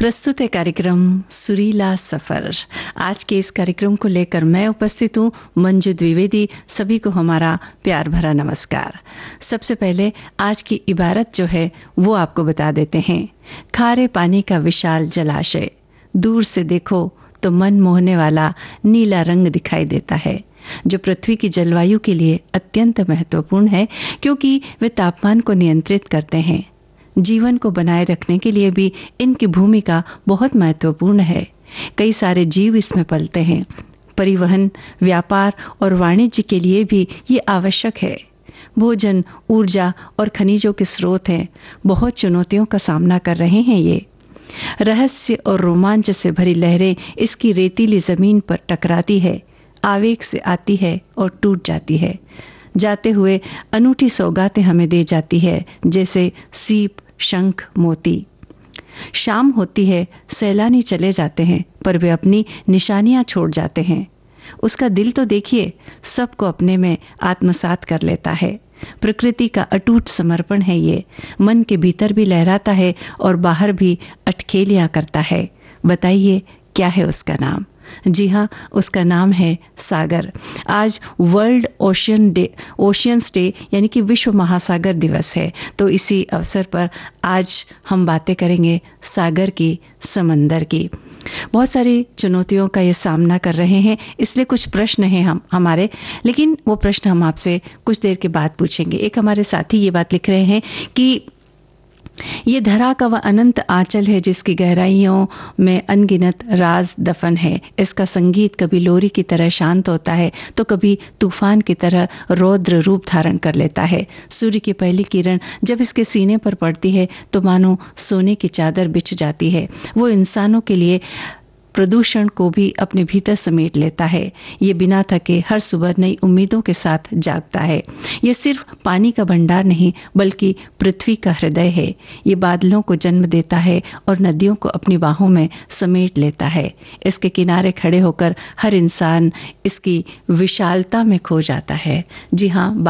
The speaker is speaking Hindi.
प्रस्तुत है कार्यक्रम सुरीला सफर। आज के इस कार्यक्रम को लेकर मैं उपस्थित हूँ मंजू द्विवेदी। सभी को हमारा प्यार भरा नमस्कार। सबसे पहले आज की इबारत जो है वो आपको बता देते हैं। खारे पानी का विशाल जलाशय, दूर से देखो तो मन मोहने वाला नीला रंग दिखाई देता है, जो पृथ्वी की जलवायु के लिए अत्यंत महत्वपूर्ण है क्योंकि वे तापमान को नियंत्रित करते हैं। जीवन को बनाए रखने के लिए भी इनकी भूमिका बहुत महत्वपूर्ण है। कई सारे जीव इसमें पलते हैं। परिवहन, व्यापार और वाणिज्य के लिए भी ये आवश्यक है। भोजन, ऊर्जा और खनिजों के स्रोत हैं। बहुत चुनौतियों का सामना कर रहे हैं ये। रहस्य और रोमांच से भरी लहरें इसकी रेतीली जमीन पर टकराती है, आवेग से आती है और टूट जाती है। जाते हुए अनूठी सौगातें हमें दे जाती है, जैसे सीप, शंख, मोती। शाम होती है, सैलानी चले जाते हैं, पर वे अपनी निशानियां छोड़ जाते हैं। उसका दिल तो देखिए, सबको अपने में आत्मसात कर लेता है। प्रकृति का अटूट समर्पण है ये। मन के भीतर भी लहराता है और बाहर भी अटखेलियां करता है। बताइए क्या है उसका नाम? जी हाँ, उसका नाम है सागर। आज वर्ल्ड ओशियंस डे यानी कि विश्व महासागर दिवस है। तो इसी अवसर पर आज हम बातें करेंगे सागर की, समंदर की। बहुत सारी चुनौतियों का ये सामना कर रहे हैं, इसलिए कुछ प्रश्न हैं हमारे, लेकिन वो प्रश्न हम आपसे कुछ देर के बाद पूछेंगे। एक हमारे साथी ये बात लिख रहे हैं कि ये धरा का वह अनंत आंचल है जिसकी गहराइयों में अनगिनत राज दफन है। इसका संगीत कभी लोरी की तरह शांत होता है तो कभी तूफान की तरह रौद्र रूप धारण कर लेता है। सूर्य की पहली किरण जब इसके सीने पर पड़ती है तो मानो सोने की चादर बिछ जाती है। वो इंसानों के लिए प्रदूषण को भी अपने भीतर समेट लेता है। ये बिना थके हर सुबह नई उम्मीदों के साथ जागता है। ये सिर्फ पानी का भंडार नहीं बल्कि पृथ्वी का हृदय है। ये बादलों को जन्म देता है और नदियों को अपनी बाहों में समेट लेता है। इसके किनारे खड़े होकर हर इंसान इसकी विशालता में खो जाता है। जी हाँ,